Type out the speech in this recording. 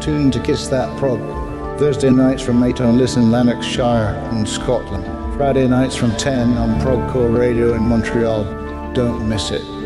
tuned to Kiss That Prog. Thursday nights from 8 on Listen Lanarkshire in Scotland. Friday nights from 10 on Progcore Radio in Montreal. Don't miss it.